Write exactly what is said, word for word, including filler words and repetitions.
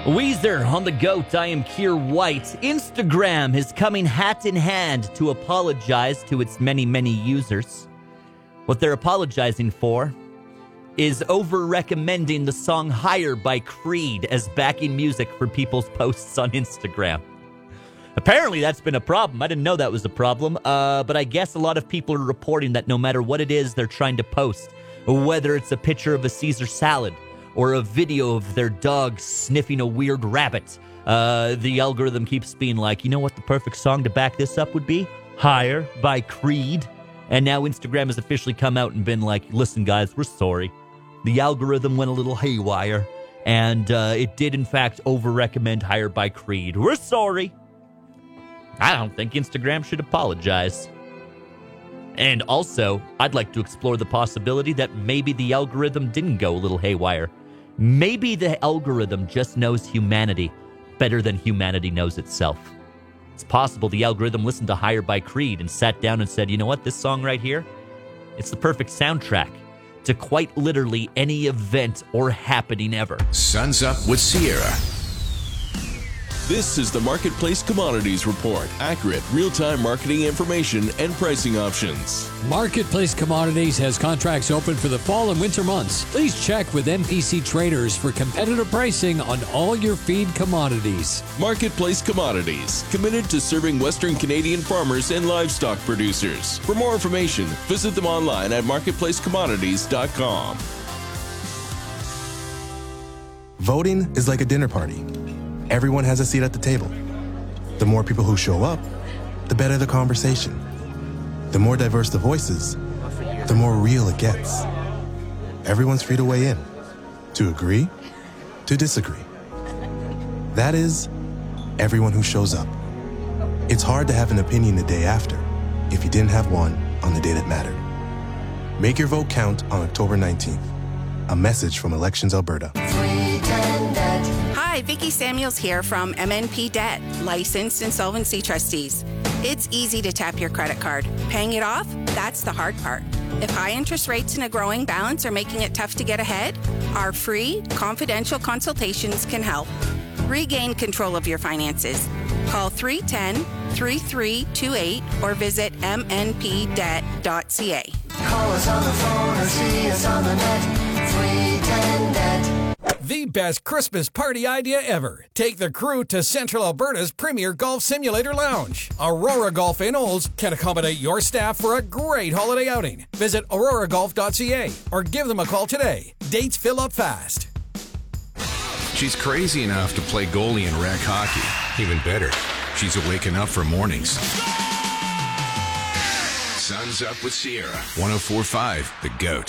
Weezer on the goat. I am Keir White. Instagram is coming hat in hand to apologize to its many, many users. What they're apologizing for is over-recommending the song Higher by Creed as backing music for people's posts on Instagram. Apparently that's been a problem. I didn't know that was a problem, uh, but I guess a lot of people are reporting that no matter what it is they're trying to post, whether it's a picture of a Caesar salad or a video of their dog sniffing a weird rabbit, uh, the algorithm keeps being like, you know what the perfect song to back this up would be? Higher by Creed. And now Instagram has officially come out and been like, listen, guys, we're sorry. The algorithm went a little haywire, and uh, it did, in fact, over-recommend Higher by Creed. We're sorry. I don't think Instagram should apologize. And also, I'd like to explore the possibility that maybe the algorithm didn't go a little haywire. Maybe the algorithm just knows humanity better than humanity knows itself. It's possible the algorithm listened to Higher by Creed and sat down and said, you know what, this song right here, it's the perfect soundtrack to quite literally any event or happening ever. Suns Up with Sierra. This is the Marketplace Commodities Report. Accurate, real-time marketing information and pricing options. Marketplace Commodities has contracts open for the fall and winter months. Please check with M P C Traders for competitive pricing on all your feed commodities. Marketplace Commodities, committed to serving Western Canadian farmers and livestock producers. For more information, visit them online at marketplace commodities dot com. Voting is like a dinner party. Everyone has a seat at the table. The more people who show up, the better the conversation. The more diverse the voices, the more real it gets. Everyone's free to weigh in, to agree, to disagree. That is, everyone who shows up. It's hard to have an opinion the day after if you didn't have one on the day that mattered. Make your vote count on October nineteenth. A message from Elections Alberta. Hi, Vicki Samuels here from M N P Debt, licensed insolvency trustees. It's easy to tap your credit card. Paying it off? That's the hard part. If high interest rates and a growing balance are making it tough to get ahead, our free, confidential consultations can help. Regain control of your finances. Call three one zero, three three two eight or visit m n p debt dot c a. Call us on the phone or see us on the net. three one zero net. The best Christmas party idea ever. Take the crew to Central Alberta's premier golf simulator lounge. Aurora Golf in Olds can accommodate your staff for a great holiday outing. Visit aurora golf dot c a or give them a call today. Dates fill up fast. She's crazy enough to play goalie in rec hockey. Even better, she's awake enough for mornings. Suns Up with Sierra. one oh four point five, The Goat.